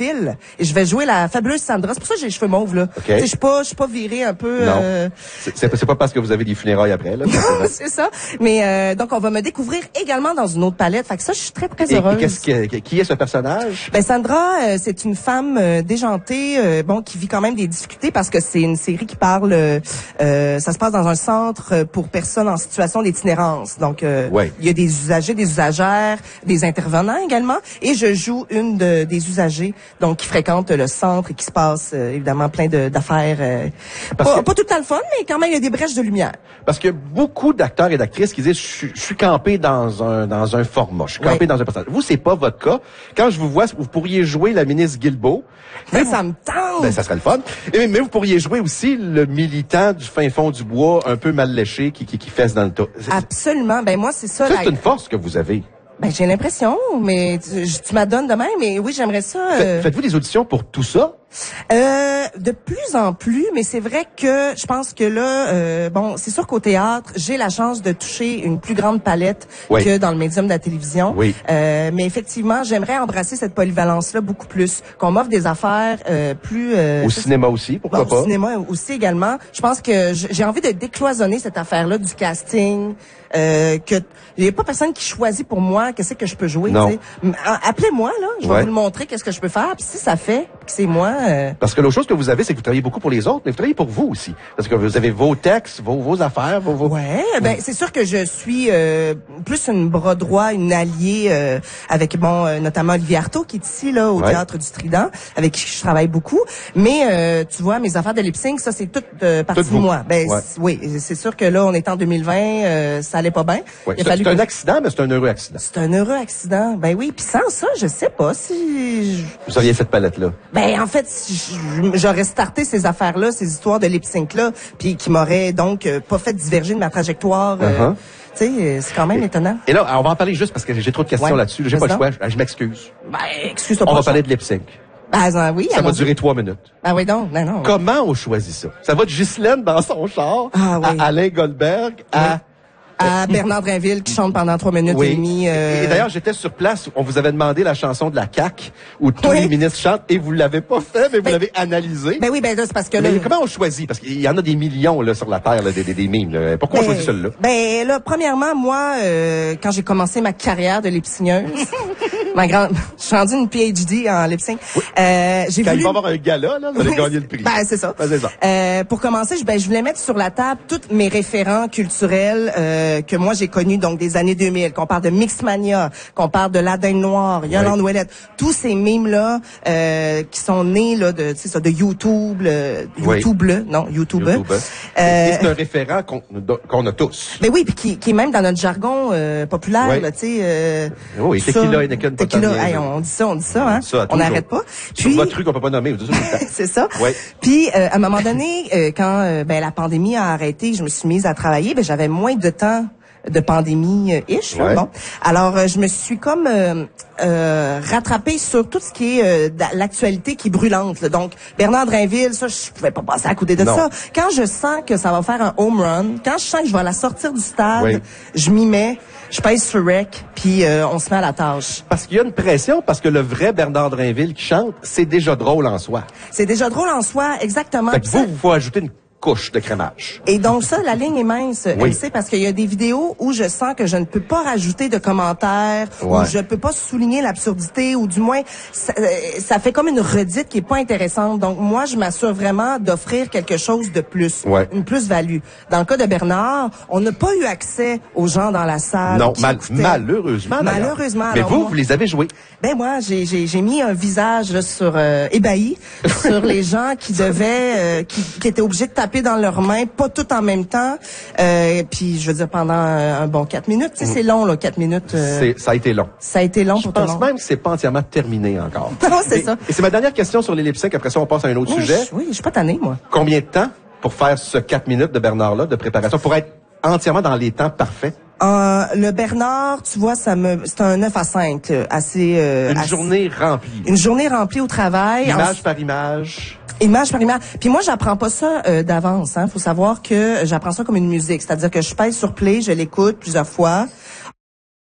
fil et je vais jouer la fabuleuse Sandra. C'est pour ça que j'ai les cheveux mauves, là. Okay. Je suis pas virée un peu... Non. C'est pas parce que vous avez des funérailles après, là. C'est ça. Mais donc, on va me découvrir également dans une autre palette. Fait que ça, je suis très, très heureuse. Et qui est ce personnage? Ben, Sandra, c'est une femme déjantée, qui vit quand même des difficultés parce que c'est une série qui parle... ça se passe dans un centre pour personnes en situation d'itinérance. Donc, il y a des usagers, des usagères, des intervenants également. Et je joue une des usagers, donc qui fréquente le centre et qui se passe évidemment plein d'affaires. Pas tout le temps le fun, mais quand même il y a des brèches de lumière. Parce que beaucoup d'acteurs et d'actrices qui disent je suis campé dans un format, je suis campé dans un personnage. Vous, c'est pas votre cas. Quand je vous vois, vous pourriez jouer la ministre Guilbeault. Mais ça me tente. Ben, ça serait le fun. Mais vous pourriez jouer aussi le militant du fin fond du bois, un peu mal léché, qui fesse dans le tas. Absolument. Ben moi, c'est ça. Ça, c'est une force que vous avez. Ben j'ai l'impression, mais tu m'adonnes de même, mais oui, j'aimerais ça. Faites-vous des auditions pour tout ça? De plus en plus, mais c'est vrai que je pense que là, c'est sûr qu'au théâtre, j'ai la chance de toucher une plus grande palette que dans le médium de la télévision. Oui. Mais effectivement, j'aimerais embrasser cette polyvalence-là beaucoup plus, qu'on m'offre des affaires plus... au cinéma aussi, pourquoi pas? Au cinéma aussi également. Je pense que j'ai envie de décloisonner cette affaire-là du casting, que il n'y a pas personne qui choisit pour moi qu'est-ce que je peux jouer. Non. Appelez-moi, là, je vais vous le montrer, qu'est-ce que je peux faire. Puis si ça fait que c'est moi... Parce que l'autre chose que vous avez, c'est que vous travaillez beaucoup pour les autres, mais vous travaillez pour vous aussi. Parce que vous avez vos textes, vos affaires, vos... Ouais, ben c'est sûr que je suis plus une bras droit, une alliée avec notamment Olivier Artaud qui est ici là au Théâtre du Trident, avec qui je travaille beaucoup. Mais tu vois, mes affaires de lip-sync, ça c'est toute partie de moi. Ben oui, c'est sûr que là on est en 2020, ça allait pas bien. Ouais. C'est un accident, mais c'est un heureux accident. C'est un heureux accident. Ben oui, puis sans ça, je sais pas si vous auriez cette palette là. Ben en fait, j'aurais starté ces affaires-là, ces histoires de lip-sync-là, puis qui m'auraient donc pas fait diverger de ma trajectoire. Tu sais, c'est quand même étonnant. Et là, on va en parler juste parce que j'ai trop de questions là-dessus. J'ai pas le choix. Je m'excuse. Ben, excuse-toi pas. On va parler de lip-sync. Ben oui. Ça va durer 3 minutes. Ah oui, donc, non. Comment on choisit ça? Ça va de Ghislaine dans son char, à Alain Goldberg, à Bernard Drinville qui chante pendant 3 minutes et demie. Et d'ailleurs, j'étais sur place. On vous avait demandé la chanson de la CAQ où tous les ministres chantent et vous l'avez pas fait, mais vous l'avez analysé. Ben oui, ben là, c'est parce que là... Mais comment on choisit? Parce qu'il y en a des millions là sur la Terre, là, des mimes. Là. Pourquoi on choisit celle-là? Ben là, premièrement, moi, quand j'ai commencé ma carrière de lip-synceuse, je suis rendue une PhD en lip-sync. Oui. Quand il va y avoir un gala, là, vous allez gagner le prix. Ben c'est ça. Ben, c'est ça. Pour commencer, je voulais mettre sur la table tous mes référents culturels que moi j'ai connus, donc des années 2000, qu'on parle de Mixmania, qu'on parle de La Dinde Noire, Yolande Ouellette, tous ces mimes-là qui sont nés là de YouTube, YouTube. Et c'est un référent qu'on a tous. Ben oui, puis qui est même dans notre jargon populaire, là, tu sais. Oui, Tequila, on dit ça, hein. On n'arrête pas. Puis sur votre truc qu'on peut pas nommer, vous dites ça. C'est ça. Ouais. Puis à un moment donné, quand la pandémie a arrêté, je me suis mise à travailler, j'avais moins de temps de pandémie-ish. Bon. Alors, je me suis comme rattrapée sur tout ce qui est l'actualité qui est brûlante. Là. Donc, Bernard Drinville, ça, je pouvais pas passer à côté de ça. Quand je sens que ça va faire un home run, quand je sens que je vais la sortir du stade, je m'y mets. Je pèse sur rec, puis on se met à la tâche. Parce qu'il y a une pression, parce que le vrai Bernard Drinville qui chante, c'est déjà drôle en soi. C'est déjà drôle en soi, exactement. Fait que vous faut ajouter une couche de crémage. Et donc ça, la ligne est mince, LC, parce qu'il y a des vidéos où je sens que je ne peux pas rajouter de commentaires, où je peux pas souligner l'absurdité, ou du moins, ça fait comme une redite qui est pas intéressante. Donc moi, je m'assure vraiment d'offrir quelque chose de plus, une plus-value. Dans le cas de Bernard, on n'a pas eu accès aux gens dans la salle. Non, malheureusement. Malheureusement. Mais alors, vous les avez joués. Ben moi, j'ai mis un visage là, sur ébahi sur les gens qui devaient, qui étaient obligés de taper dans leurs mains, pas tout en même temps. Puis je veux dire pendant un bon 4 minutes. Tu sais, c'est long là, 4 minutes. Ça a été long. Ça a été long pour tout le monde. Je pense même que c'est pas entièrement terminé encore. Non, c'est ça. Et c'est ma dernière question sur les lip-sync. Après ça, on passe à un autre sujet. Oui, je suis pas tannée, moi. Combien de temps pour faire ce 4 minutes de Bernard là de préparation pour être entièrement dans les temps parfaits? Le Bernard, tu vois, c'est un 9 à 5, assez... Une journée remplie. Une journée remplie au travail. Image par image. Image par image. Puis moi, j'apprends pas ça d'avance. Faut savoir que j'apprends ça comme une musique. C'est-à-dire que je pèse sur play, je l'écoute plusieurs fois.